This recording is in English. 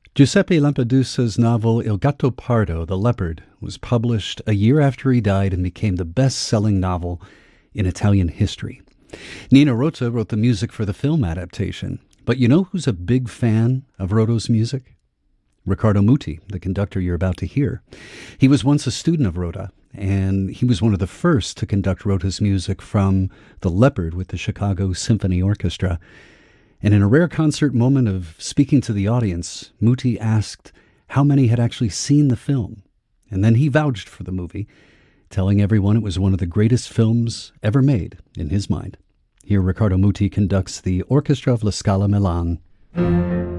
Giuseppe Lampedusa's novel Il Gattopardo, The Leopard, was published a year after he died and became the best-selling novel in Italian history. Nino Rota wrote the music for the film adaptation. But you know who's a big fan of Roto's music? Riccardo Muti, the conductor you're about to hear. He was once a student of Rota, and he was one of the first to conduct Rota's music from The Leopard with the Chicago Symphony Orchestra. And in a rare concert moment of speaking to the audience, Muti asked how many had actually seen the film. And then he vouched for the movie, telling everyone it was one of the greatest films ever made, in his mind. Here, Riccardo Muti conducts the Orchestra of La Scala Milan.